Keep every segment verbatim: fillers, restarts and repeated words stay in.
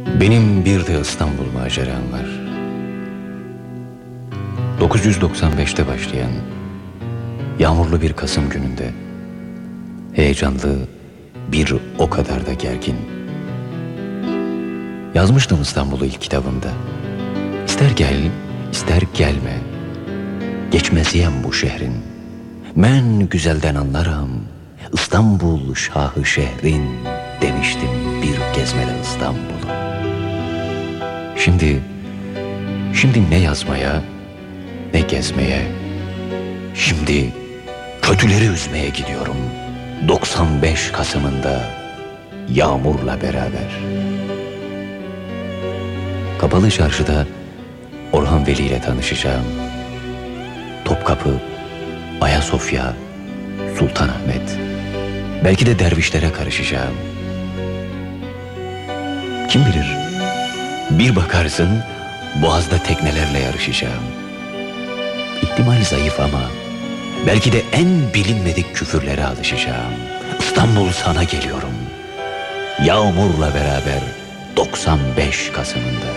Benim bir de İstanbul maceram var. dokuz yüz doksan beşte başlayan yağmurlu bir Kasım gününde, heyecanlı, bir o kadar da gergin. Yazmıştım İstanbul'u ilk kitabımda. İster gel, ister gelme, geçmeziyem bu şehrin. Ben güzelden anlarım, İstanbul şahı şehrin demiştim bir gezmede İstanbul'u. Şimdi, şimdi ne yazmaya, ne gezmeye, şimdi kötüleri üzmeye gidiyorum. doksan beş Kasım'ında yağmurla beraber. Kapalı Çarşı'da Orhan Veli ile tanışacağım. Topkapı, Ayasofya, Sultanahmet, belki de dervişlere karışacağım. Kim bilir, bir bakarsın Boğaz'da teknelerle yarışacağım. İhtimal zayıf ama belki de en bilinmedik küfürlere alışacağım. İstanbul sana geliyorum. Yağmurla beraber doksan beş Kasım'ında.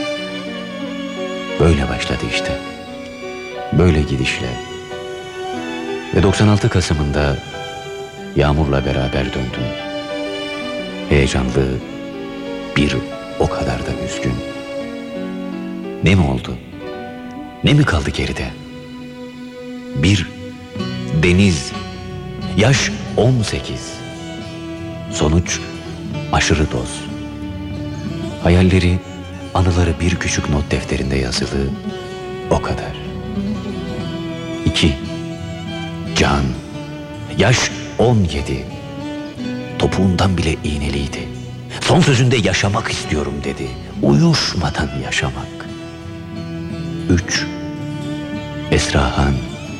Böyle başladı işte. Böyle gidişle. Ve doksan altı Kasım'ında yağmurla beraber döndüm. Heyecanlı, bir o kadar da üzgün. Ne mi oldu? Ne mi kaldı geride? Bir deniz, yaş on sekiz. Sonuç aşırı doz. Hayalleri, anıları bir küçük not defterinde yazılı, o kadar. İki, can, yaş on yedi. Topuğundan bile iğneliydi. Son sözünde yaşamak istiyorum dedi. Uyuşmadan yaşamak. Üç, Esrahan.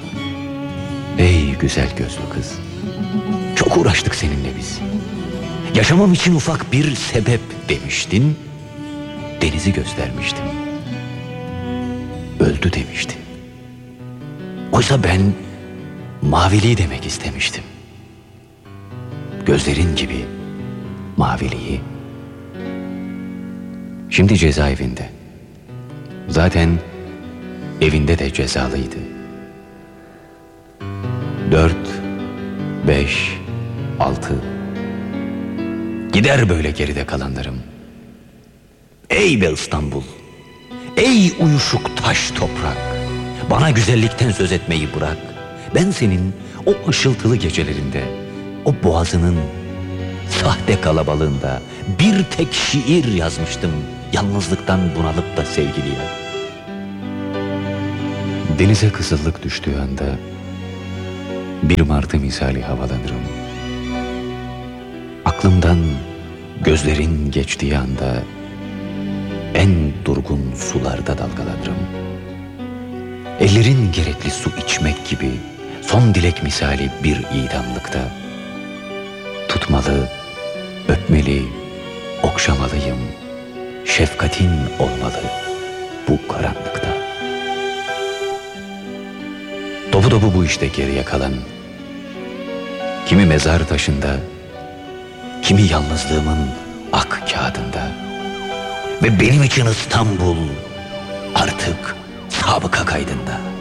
Ey güzel gözlü kız. Çok uğraştık seninle biz. Yaşamam için ufak bir sebep demiştin. Denizi göstermiştim. Öldü demiştin. Oysa ben maviliği demek istemiştim. Gözlerin gibi maviliği. Şimdi cezaevinde. Zaten evinde de cezalıydı. Dört, beş, altı. Gider böyle geride kalanlarım. Ey be İstanbul! Ey uyuşuk taş toprak! Bana güzellikten söz etmeyi bırak. Ben senin o ışıltılı gecelerinde, o boğazının sahte kalabalığında bir tek şiir yazmıştım, yalnızlıktan bunalıp da sevgiliye. Denize kızıllık düştüğü anda bir martı misali havalanırım. Aklımdan gözlerin geçtiği anda en durgun sularda dalgalanırım. Ellerin gerekli su içmek gibi son dilek misali bir idamlıkta tutmalı, öpmeli, okşamalıyım. Şefkatin olmalı bu karanlıkta. Topu topu bu işte geriye kalan. Kimi mezar taşında, kimi yalnızlığımın ak kağıdında. Ve benim için İstanbul artık sabıka kaydında.